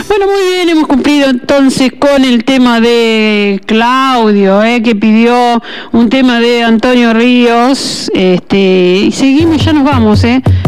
Bueno, muy bien, hemos cumplido entonces con el tema de Claudio, que pidió un tema de Antonio Ríos, y seguimos, ya nos vamos,